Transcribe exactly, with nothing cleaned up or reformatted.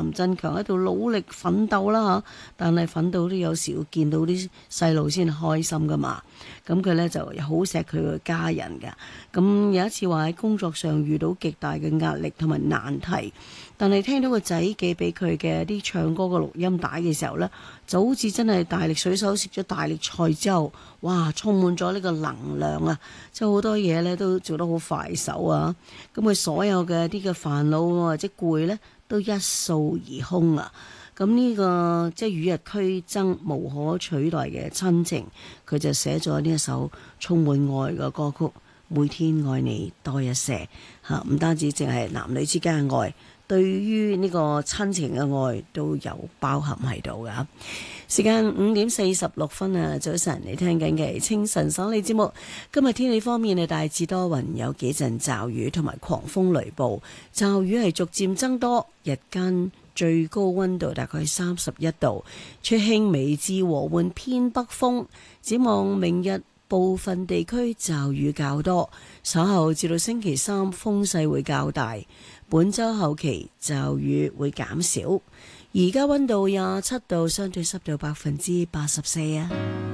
林振強喺度努力奮鬥啦嚇，但係奮鬥都有時要見到啲細路先開心噶嘛。咁佢呢就好錫佢嘅家人㗎。咁有一次話喺工作上遇到極大嘅壓力同埋難題，但係聽到個仔寄俾佢嘅啲唱歌嘅錄音帶嘅時候呢，就好似真係大力水手食咗大力菜之後，哇！充滿咗呢個能量啊！即係好多嘢呢都做得好快手啊！咁佢所有嘅啲嘅煩惱或者攰呢，都一掃而空啊！咁呢個即係與日俱增、無可取代嘅親情，佢就寫咗呢一首充滿愛嘅歌曲《每天愛你多一些》嚇，唔單止淨係男女之間嘅愛，對於呢個親情嘅愛都有包含喺度噶。時間五點四十六分啊，早晨你聽緊嘅清晨爽利節目。今日天氣方面係大致多雲，有幾陣驟雨同埋狂風雷暴，驟雨係逐漸增多，日間最高溫度大概三十一度，吹輕微至和緩偏北風。展望明日部分地區驟雨較多，稍後至到星期三風勢會較大。本週後期驟雨會減少。而家溫度廿七度，相對濕度百分之八十四啊。